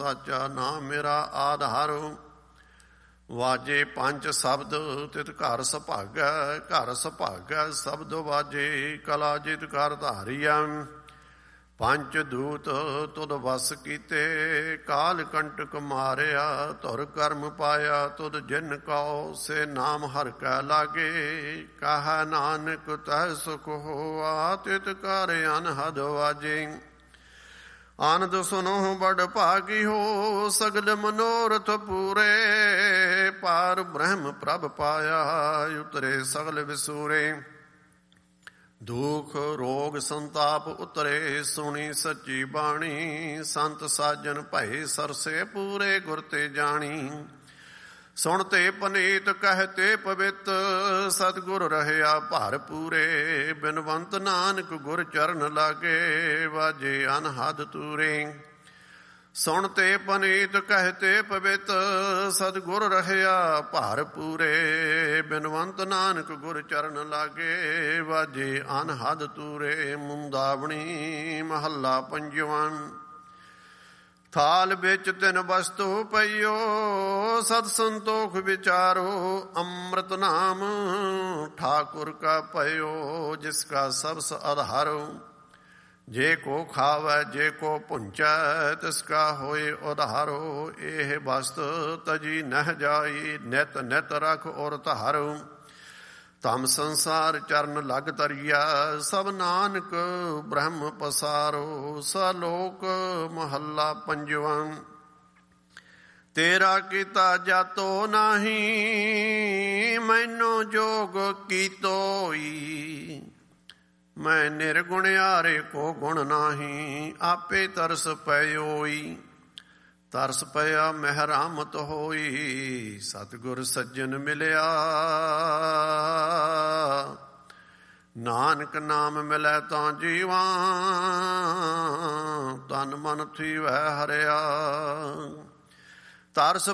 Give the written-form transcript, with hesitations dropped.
ਸਾਚਾ ਨਾਮ ਮੇਰਾ ਆਧਾਰ। ਵਾਜੇ ਪੰਜ ਸ਼ਬਦ ਤਿਤ ਘਰ ਸੁਭਾਗੈ, ਘਰ ਸੁਭਾਗੈ ਸ਼ਬਦ ਵਾਜੇ, ਕਲਾ ਜਿਤ ਘਰ ਧਾਰੀਐ। ਪੰਜ ਦੂਤ ਤੁਧ ਵਸ ਕੀਤੇ, ਕਾਲ ਕੰਟਕ ਮਾਰਿਆ। ਧੁਰ ਕਰਮ ਪਾਇਆ ਤੁਧ ਜਿਨ ਕਉ, ਸੇ ਨਾਮ ਹਰਿ ਕੈ ਲਾਗੇ। ਕਹੈ ਨਾਨਕ ਤਹਿ ਸੁਖ ਹੋਆ, ਤਿਤ ਘਰ ਅਨਹਦ ਵਾਜੇ। ਆਨੰਦ ਸੁਨੋ ਬੜ ਭਾਗੀ ਹੋ, ਸਗਲ ਮਨੋਰਥ ਪੂਰੇ। ਪਾਰ ਬ੍ਰਹਮ ਪ੍ਰਭ ਪਾਇਆ, ਉਤਰੇ ਸਗਲ ਵਿਸੂਰੇ। ਦੁਖ ਰੋਗ ਸੰਤਾਪ ਉਤਰੇ, ਸੁਣੀ ਸੱਚੀ ਬਾਣੀ। ਸੰਤ ਸਾਜਨ ਭਏ ਸਰਸੇ, ਪੂਰੇ ਗੁਰ ਤੇ ਜਾਣੀ। ਸੁਣ ਤੇ ਪਨੀਤ ਕਹਿਤੇ ਪਵਿੱਤ, ਸਤਿਗੁਰ ਰਹਿਆ ਭਰ ਪੂਰੇ। ਬਿਨਵੰਤ ਨਾਨਕ ਗੁਰ ਚਰਨ ਲਾਗੇ, ਵਾਜੇ ਅਨਹਦ ਤੂਰੇ। ਸੁਣ ਤੇ ਪਨੀਤ ਕਹਿਤੇ ਪਵਿੱਤ, ਸਤਿਗੁਰ ਰਹਿਆ ਭਰ ਪੂਰੇ। ਬਿਨਵੰਤ ਨਾਨਕ ਗੁਰ ਚਰਨ ਲਾਗੇ, ਵਾਜੇ ਅਨਹਦ ਤੂਰੇ। ਮੁੰਦਾਵਣੀ ਮਹੱਲਾ ਪੰਜਵਾਂ। ਥਾਲ ਵਿੱਚ ਤਿੰਨ ਵਸਤੂ ਪਈਓ, ਸਤ ਸੰਤੋਖ ਵਿਚਾਰੋ। ਅੰਮ੍ਰਿਤ ਨਾਮ ਠਾਕੁਰ ਕਾ ਪਇਓ, ਜਿਸ ਕਾ ਸਬਸ ਆਧਾਰੋ। ਜੇ ਕੋ ਖਾਵੈ ਜੇ ਕੋ ਭੁੰਚੈ, ਤਿਸ ਕਾ ਹੋਏ ਉਧਾਰੋ। ਇਹ ਵਸਤ ਤਜੀ ਨਹਿ ਜਾਈ, ਨਿਤ ਨਿਤ ਰਖ ਔਰ ਧਾਰੋ। ਤਮ ਸੰਸਾਰ ਚਰਨ ਲਗ ਤਰੀਆ, ਸਭ ਨਾਨਕ ਬ੍ਰਹਮ ਪਸਾਰੋ। ਸਲੋਕ ਮਹੱਲਾ ਪੰਜਵਾਂ। ਤੇਰਾ ਕੀਤਾ ਜਾਤੋ ਨਾਹੀ, ਮੈਨੂੰ ਜੋਗ ਕੀਤੋਈ। ਮੈਂ ਨਿਰਗੁਣਿਆਰੇ ਕੋ ਗੁਣ ਨਾਹੀ, ਆਪੇ ਤਰਸ ਪਇਓਈ। ਤਰਸ ਪਿਆ ਮਹਿਰਾਮਤ ਹੋਈ, ਸਤਿਗੁਰ ਸੱਜਣ ਮਿਲਿਆ। ਨਾਨਕ ਨਾਮ ਮਿਲੈ ਤਾਂ ਜੀਵਾਂ, ਤਨ ਮਨ ਥੀਵੈ ਹਰਿਆ। ਤਰਸ